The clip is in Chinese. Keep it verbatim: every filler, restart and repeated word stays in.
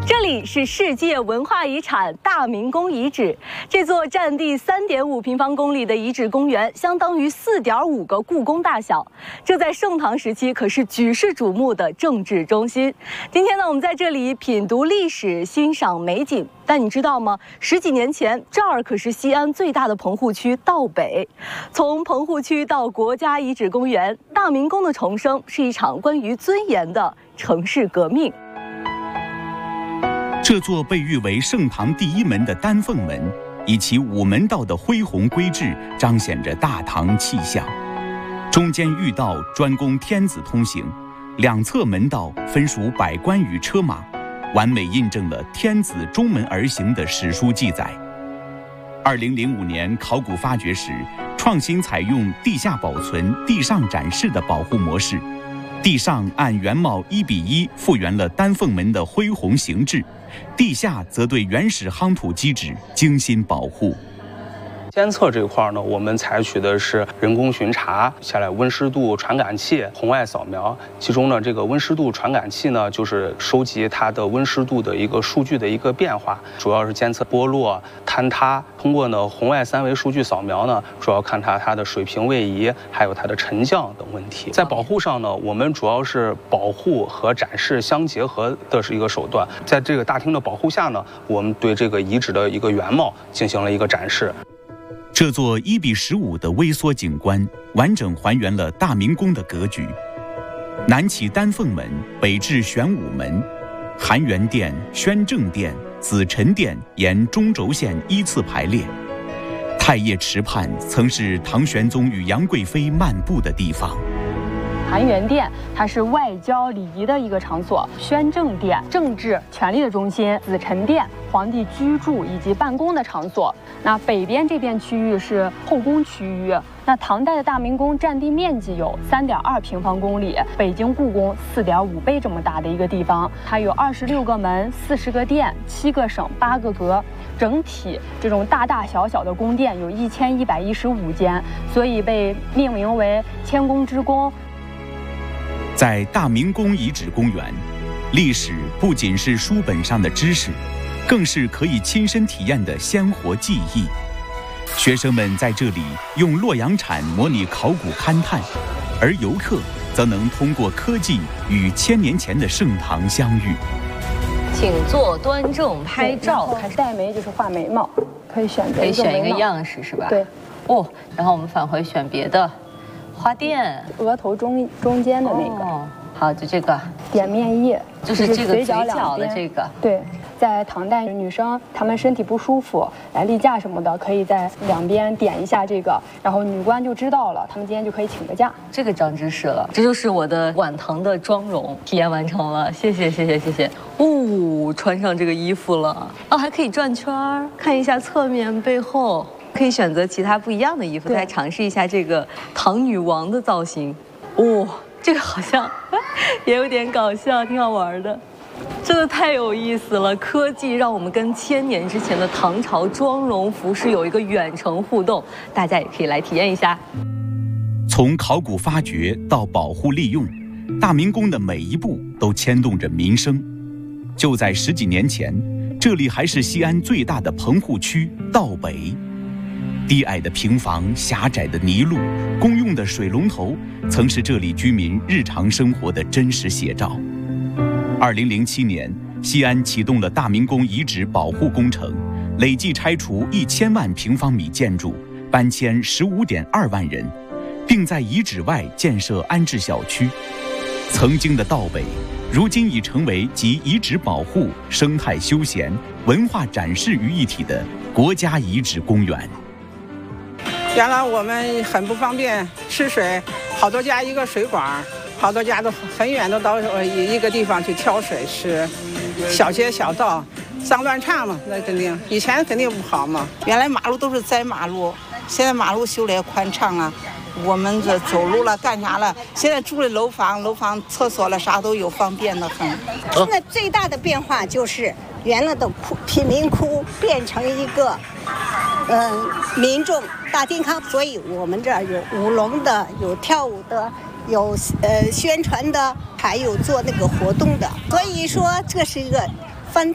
这里是世界文化遗产大明宫遗址，这座占地三点五平方公里的遗址公园，相当于四点五个故宫大小。这在盛唐时期可是举世瞩目的政治中心。今天呢，我们在这里品读历史，欣赏美景。但你知道吗？十几年前，这儿可是西安最大的棚户区道北。从棚户区到国家遗址公园，大明宫的重生是一场关于尊严的城市革命。 这座被誉为盛唐第一门的丹凤门，以其午门道的恢宏规制，彰显着大唐气象。中间御道专供天子通行，两侧门道分属百官与车马，完美印证了天子中门而行的史书记载。二零零五年考古发掘时，创新采用地下保存、地上展示的保护模式。 地上按原貌一比一复原了丹凤门的恢宏形制，地下则对原始夯土基址精心保护。 监测这块呢，我们采取的是人工巡查，下来温湿度传感器、红外扫描。其中呢，这个温湿度传感器呢，就是收集它的温湿度的一个数据的一个变化，主要是监测剥落、坍塌。通过呢红外三维数据扫描呢，主要看它它的水平位移，还有它的沉降等问题。在保护上呢，我们主要是保护和展示相结合的是一个手段。在这个大厅的保护下呢，我们对这个遗址的一个原貌进行了一个展示。 这座一比十五的微缩景观，完整还原了大明宫的格局。南起丹凤门，北至玄武门，含元殿、宣政殿、紫宸殿沿中轴线依次排列。太液池畔曾是唐玄宗与杨贵妃漫步的地方。 含元殿，它是外交礼仪的一个场所；宣政殿，政治权力的中心；紫宸殿，皇帝居住以及办公的场所。那北边这片区域是后宫区域。那唐代的大明宫占地面积有三点二平方公里，北京故宫四点五倍这么大的一个地方，它有二十六个门、四十个殿、七个省、八个阁。 整体这种大大小小的宫殿有一千一百一十五间，所以被命名为千宫之宫。 在大明宫遗址公园，历史不仅是书本上的知识，更是可以亲身体验的鲜活记忆。学生们在这里用洛阳铲模拟考古勘探，而游客则能通过科技与千年前的盛唐相遇。 请坐端正拍照， 开始黛眉就是画眉毛，可以选择可以选一个样式是吧？ 对。 哦，然后我们返回选别的。 花店， 额头中中间的那个， 哦、好，就这个点面液， 就是这个嘴角的这个。 对，在唐代女生她们身体不舒服，来例假什么的，可以在两边点一下这个，然后女官就知道了，她们今天就可以请个假。 这个长知识了，这就是我的晚唐的妆容体验完成了，谢谢谢谢谢谢。哦，穿上这个衣服了，哦，还可以转圈儿，看一下侧面背后。 可以选择其他不一样的衣服，再尝试一下这个唐女王的造型。哦，这个好像也有点搞笑，挺好玩的。真的太有意思了，科技让我们跟千年之前的唐朝妆容服饰有一个远程互动，大家也可以来体验一下。 从考古发掘到保护利用，大明宫的每一步都牵动着民生。就在十几年前，这里还是西安最大的棚户区道北。 低矮的平房、狭窄的泥路、公用的水龙头，曾是这里居民日常生活的真实写照。二零零七年，西安启动了大明宫遗址保护工程，累计拆除一千万平方米建筑，搬迁十五点二万人，并在遗址外建设安置小区。曾经的道北，如今已成为集遗址保护、生态休闲、文化展示于一体的国家遗址公园。 原来我们很不方便吃水，好多家一个水管，好多家都很远的到一个地方去挑水吃，小街小道脏乱差嘛，那肯定以前肯定不好嘛。 原来马路都是窄马路，现在马路修得也宽敞了，我们这走路了干啥了？现在住的楼房，楼房厕所了啥都有，方便的很。 现在最大的变化就是原来的窟贫民窟变成一个。 嗯、呃，民众大健康，所以我们这儿有舞龙的，有跳舞的，有呃宣传的，还有做那个活动的。所以说，这是一个